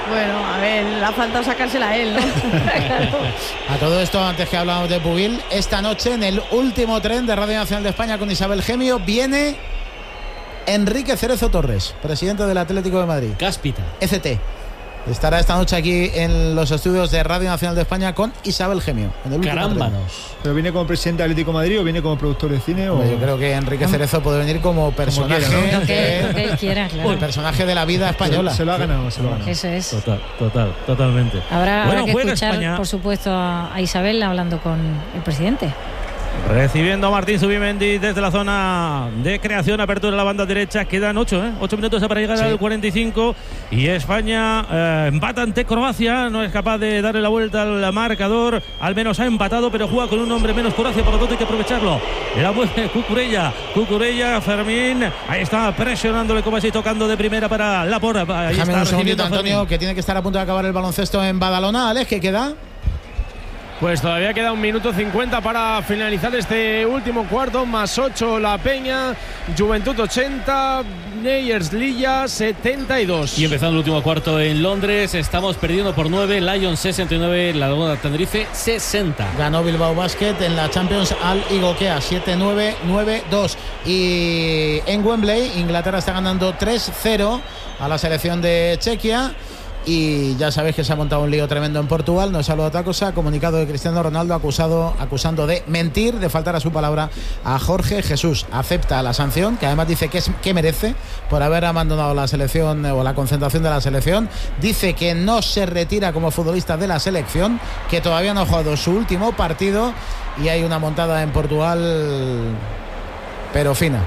Bueno, a ver, le ha faltado sacársela a él, ¿no? Claro. A todo esto, antes que hablábamos de Pubil, esta noche en el último tren de Radio Nacional de España con Isabel Gemio viene Enrique Cerezo Torres, presidente del Atlético de Madrid. Cáspita. ECT. Estará esta noche aquí en los estudios de Radio Nacional de España con Isabel Gemio. Carámbanos. ¿Pero viene como presidente del Atlético de Madrid o viene como productor de cine? Yo creo que Enrique Cerezo puede venir como personaje, lo que él quiera, claro. El personaje de la vida española. Se lo ha ganado, Eso es. Totalmente. Habrá que escuchar, España, por supuesto, a Isabel hablando con el presidente. Recibiendo a Martín Zubimendi desde la zona de creación, apertura de la banda derecha. Quedan 8 minutos para llegar al 45. Y España empata ante Croacia. No es capaz de darle la vuelta al marcador. Al menos ha empatado, pero juega con un hombre menos Croacia. Por lo tanto hay que aprovecharlo. La mueve Cucurella, Fermín. Ahí está presionándole como así, tocando de primera para Laporta. Déjame un segundito, Antonio, que tiene que estar a punto de acabar el baloncesto en Badalona. Alex, ¿qué queda? Pues todavía queda 1 minuto 50 para finalizar este último cuarto. Más 8 La Peña, Juventud 80, Neyers Lilla 72. Y empezando el último cuarto en Londres, estamos perdiendo por 9, Lions 69, la Laguna Tenerife 60. Ganó Bilbao Basket en la Champions al Igokea 7-9, 9-2. Y en Wembley, Inglaterra está ganando 3-0 a la selección de Chequia. Y ya sabéis que se ha montado un lío tremendo en Portugal. No es algo otra cosa. Comunicado de Cristiano Ronaldo acusando de mentir, de faltar a su palabra a Jorge Jesús. Acepta la sanción, que además dice que merece por haber abandonado la selección o la concentración de la selección. Dice que no se retira como futbolista de la selección, que todavía no ha jugado su último partido. Y hay una montada en Portugal, pero fina.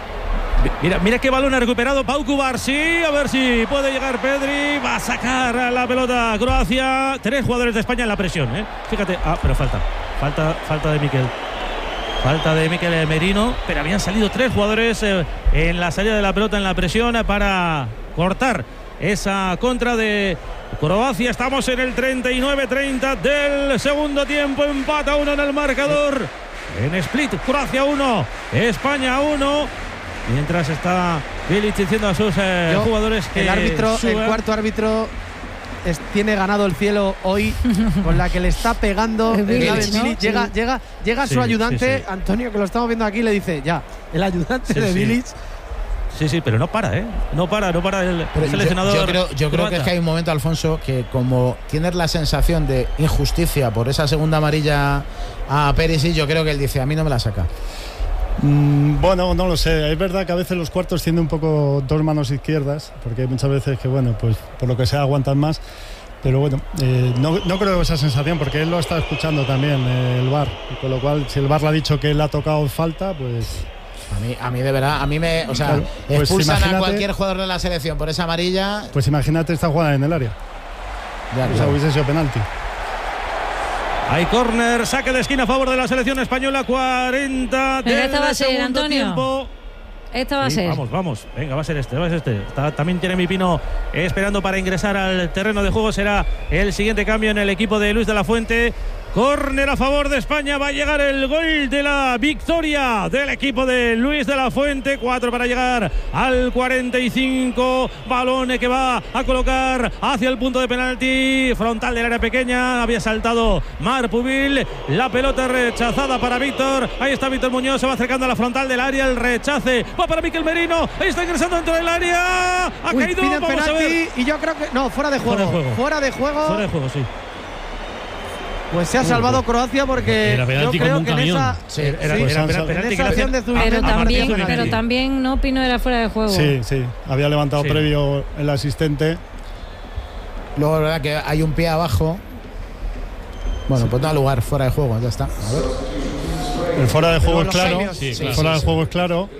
Mira qué balón ha recuperado Pau Cubarsí, a ver si puede llegar Pedri, va a sacar la pelota Croacia. 3 jugadores de España en la presión, fíjate, pero falta de Miquel. Falta de Miquel Merino, pero habían salido 3 jugadores en la salida de la pelota en la presión para cortar esa contra de Croacia. Estamos en el 39-30 del segundo tiempo, empata 1 en el marcador. En Split, Croacia 1, España 1. Mientras está Bilic diciendo a sus jugadores que el cuarto árbitro tiene ganado el cielo hoy con la que le está pegando. Bilic, ¿no? Llega su ayudante, Antonio, que lo estamos viendo aquí, le dice ya, el ayudante de Bilic. Sí, pero no para, No para el seleccionador. Yo creo que es que hay un momento, Alfonso, que como tienes la sensación de injusticia por esa segunda amarilla a Perisic, yo creo que él dice, a mí no me la saca. Bueno, no lo sé. Es verdad que a veces los cuartos tienen un poco 2 manos izquierdas, porque hay muchas veces que, bueno, pues por lo que sea aguantan más. Pero bueno, no creo esa sensación, porque él lo está escuchando también, el VAR. Con lo cual, si el VAR le ha dicho que él ha tocado falta, pues... A mí de verdad, claro, pues expulsan a cualquier jugador de la selección por esa amarilla. Pues imagínate esta jugada en el área. Ya, o sea, hubiese sido penalti. Hay córner, saque de esquina a favor de la selección española, 40 del segundo tiempo. Esta va a ser. Vamos. Venga, va a ser este. También tiene mi Pino esperando para ingresar al terreno de juego. Será el siguiente cambio en el equipo de Luis de la Fuente. Córner a favor de España. Va a llegar el gol de la victoria del equipo de Luis de la Fuente. 4 para llegar al 45. Balón que va a colocar hacia el punto de penalti. Frontal del área pequeña. Había saltado Marc Pubil. La pelota rechazada para Víctor. Ahí está Víctor Muñoz. Se va acercando a la frontal del área. El rechace va para Miquel Merino. Ahí está ingresando dentro del área. Ha caído. Piden Vamos penalti, a ver. y yo creo que... No, fuera de juego. Fuera de juego, sí. Pues se ha salvado Croacia, porque era penalti yo creo como un que camión. era penalti que acción de Zubin. Pero también no Pino era fuera de juego. Sí. Había levantado previo el asistente. Luego la verdad que hay un pie abajo. Bueno, pues da lugar, fuera de juego, ya está. A ver. El fuera de juego es claro. Fuera de juego es claro.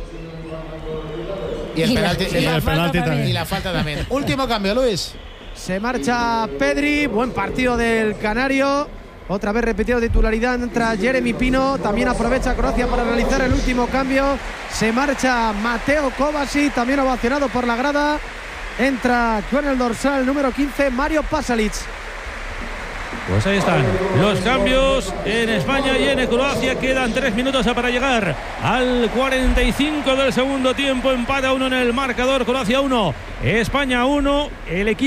Y el penalti también. Y la falta también. Último cambio, Luis. Se marcha Pedri, buen partido del canario. Otra vez repetido titularidad, entra Jeremy Pino. También aprovecha Croacia para realizar el último cambio. Se marcha Mateo Kovacic, también ovacionado por la grada. Entra con el dorsal número 15, Mario Pasalic. Pues ahí están los cambios en España y en Croacia. Quedan 3 minutos para llegar al 45 del segundo tiempo. Empata 1 en el marcador. Croacia 1, España 1. El equipo